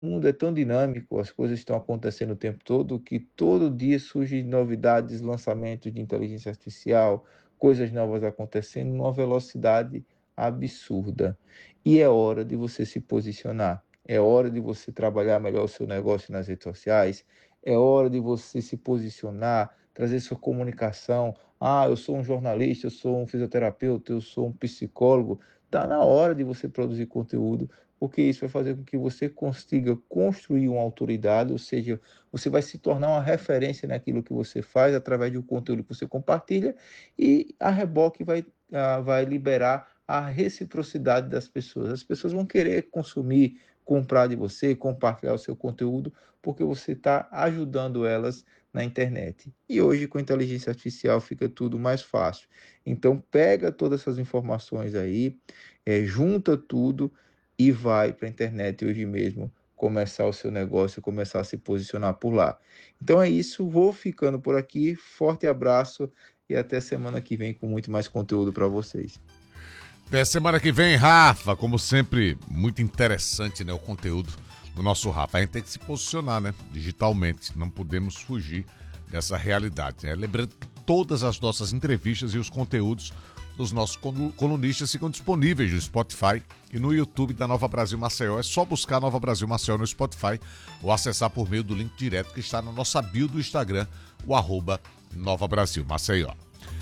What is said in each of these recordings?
O mundo é tão dinâmico, as coisas estão acontecendo o tempo todo, que todo dia surgem novidades, lançamentos de inteligência artificial, coisas novas acontecendo numa velocidade absurda. E é hora de você se posicionar. É hora de você trabalhar melhor o seu negócio nas redes sociais. É hora de você se posicionar, trazer sua comunicação. Ah, eu sou um jornalista, eu sou um fisioterapeuta, eu sou um psicólogo. Está na hora de você produzir conteúdo, porque isso vai fazer com que você consiga construir uma autoridade, ou seja, você vai se tornar uma referência naquilo que você faz através do conteúdo que você compartilha, e a reboque vai liberar a reciprocidade das pessoas. As pessoas vão querer consumir, comprar de você, compartilhar o seu conteúdo, porque você está ajudando elas na internet. E hoje, com a inteligência artificial, fica tudo mais fácil. Então, pega todas essas informações aí, junta tudo e vai para a internet hoje mesmo começar o seu negócio, começar a se posicionar por lá. Então é isso, vou ficando por aqui. Forte abraço e até semana que vem com muito mais conteúdo para vocês. Até semana que vem, Rafa. Como sempre, muito interessante, né, o conteúdo do nosso Rafa. A gente tem que se posicionar, né, digitalmente. Não podemos fugir dessa realidade, né? Lembrando que todas as nossas entrevistas e os conteúdos dos nossos colunistas ficam disponíveis no Spotify e no YouTube da Nova Brasil Maceió. É só buscar Nova Brasil Maceió no Spotify ou acessar por meio do link direto que está na nossa bio do Instagram, o @Nova Brasil Maceió.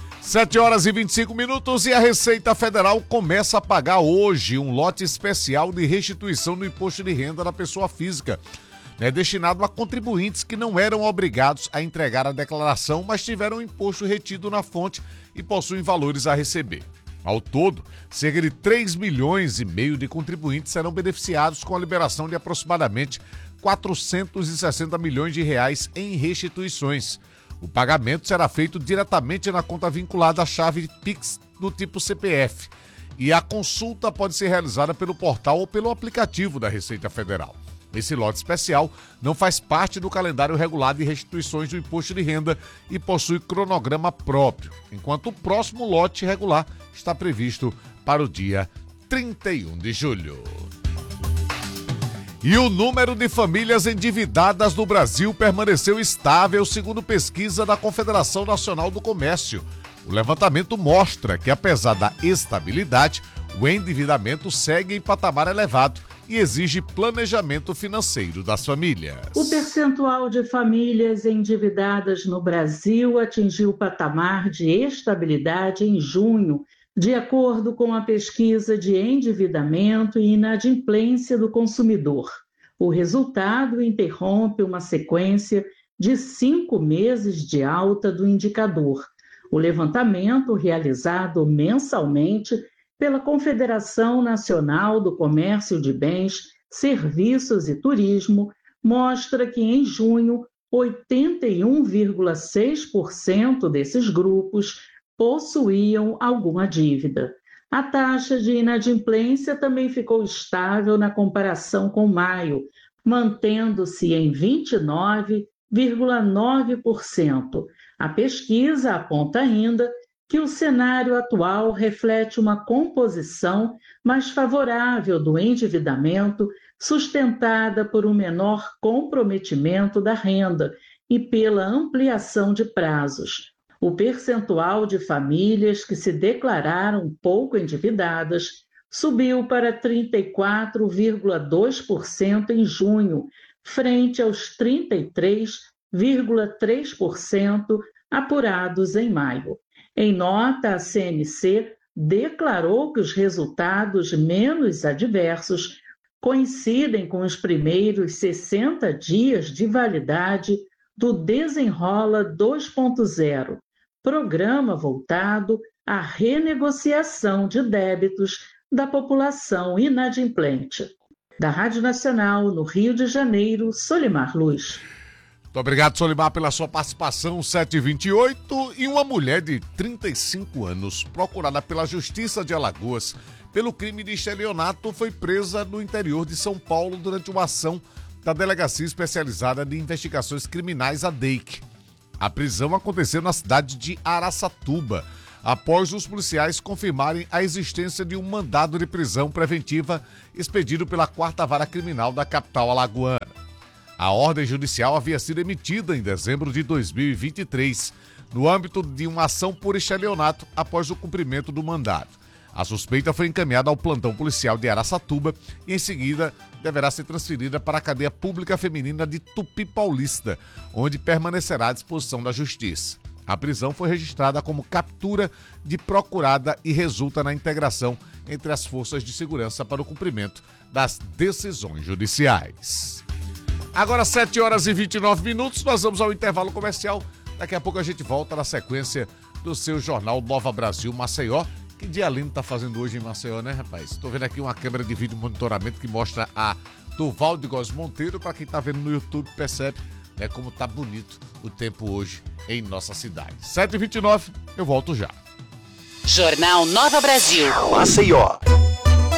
7h25 e a Receita Federal começa a pagar hoje um lote especial de restituição do imposto de renda da pessoa física, né, destinado a contribuintes que não eram obrigados a entregar a declaração, mas tiveram o imposto retido na fonte e possuem valores a receber. Ao todo, cerca de 3,5 milhões de contribuintes serão beneficiados com a liberação de aproximadamente 460 milhões de reais em restituições. O pagamento será feito diretamente na conta vinculada à chave Pix do tipo CPF. E a consulta pode ser realizada pelo portal ou pelo aplicativo da Receita Federal. Esse lote especial não faz parte do calendário regular de restituições do imposto de renda e possui cronograma próprio, enquanto o próximo lote regular está previsto para o dia 31 de julho. E o número de famílias endividadas no Brasil permaneceu estável, segundo pesquisa da Confederação Nacional do Comércio. O levantamento mostra que, apesar da estabilidade, o endividamento segue em patamar elevado e exige planejamento financeiro das famílias. O percentual de famílias endividadas no Brasil atingiu o patamar de estabilidade em junho, de acordo com a pesquisa de endividamento e inadimplência do consumidor. O resultado interrompe uma sequência de 5 meses de alta do indicador. O levantamento, realizado mensalmente pela Confederação Nacional do Comércio de Bens, Serviços e Turismo, mostra que em junho, 81,6% desses grupos possuíam alguma dívida. A taxa de inadimplência também ficou estável na comparação com maio, mantendo-se em 29,9%. A pesquisa aponta ainda que o cenário atual reflete uma composição mais favorável do endividamento, sustentada por um menor comprometimento da renda e pela ampliação de prazos. O percentual de famílias que se declararam pouco endividadas subiu para 34,2% em junho, frente aos 33,3% apurados em maio. Em nota, a CNC declarou que os resultados menos adversos coincidem com os primeiros 60 dias de validade do Desenrola 2.0, programa voltado à renegociação de débitos da população inadimplente. Da Rádio Nacional, no Rio de Janeiro, Solimar Luz. Muito obrigado, Solimar, pela sua participação, 7h28. E uma mulher de 35 anos, procurada pela Justiça de Alagoas pelo crime de estelionato, foi presa no interior de São Paulo durante uma ação da Delegacia Especializada de Investigações Criminais, a DEIC. A prisão aconteceu na cidade de Araçatuba. após os policiais confirmarem a existência de um mandado de prisão preventiva expedido pela 4ª Vara Criminal da capital alagoana. A ordem judicial havia sido emitida em dezembro de 2023, no âmbito de uma ação por estelionato após o cumprimento do mandado. A suspeita foi encaminhada ao plantão policial de Araçatuba e, em seguida, deverá ser transferida para a cadeia pública feminina de Tupi Paulista, onde permanecerá à disposição da Justiça. A prisão foi registrada como captura de procurada e resulta na integração entre as forças de segurança para o cumprimento das decisões judiciais. Agora 7h29, nós vamos ao intervalo comercial. Daqui a pouco a gente volta na sequência do seu jornal Nova Brasil Maceió. Que dia lindo tá fazendo hoje em Maceió, né, rapaz? Tô vendo aqui uma câmera de vídeo monitoramento que mostra a Duval de Góes Monteiro. Para quem tá vendo no YouTube, percebe, né, como tá bonito o tempo hoje em nossa cidade. 7h29, eu volto já. Jornal Nova Brasil. Maceió.